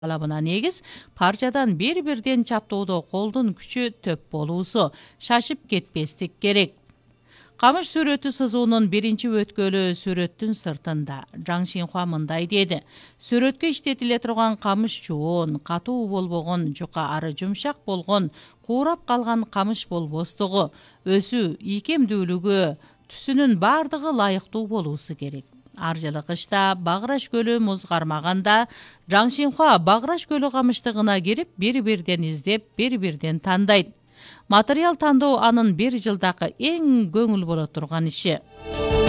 талабына негиз парчадан бир-бирден чаптоодо колдун күчү төп болуусу, шашып кетпестик керек. Камыш сүрөтү сызуунун биринчи өткөлү сүрөттүн сыртында. Жаң Шинхуа мындай деди. Сүрөткө иштетиле турган камыш чуун, катуу болбогон, жука ары жумшак болгон, куурап калган камыш болбостугу, өсүү, ийкемдүүлүгү, түсүнүн бардыгы ылайыктуу болуусу керек. Ар жылы кышта Баграш көлү муз кармаганда Жаң Шинхуа Баграш көлү камыштыгына кирип, бир-бирден издеп, бир-бирден тандайт. Материал тандоо анын бир жылдакы эң көңүл боло турган иши.